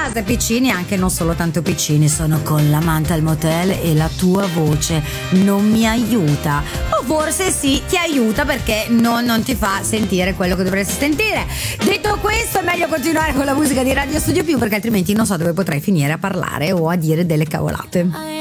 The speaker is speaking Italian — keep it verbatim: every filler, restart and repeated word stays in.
casa, piccini, anche non solo tanto piccini. Sono con la Manta al motel e la tua voce non mi aiuta. O forse sì, ti aiuta perché non, non ti fa sentire quello che dovresti sentire. Detto questo, è meglio continuare con la musica di Radio Studio Più, perché altrimenti non so dove potrei finire a parlare o a dire delle cavolate.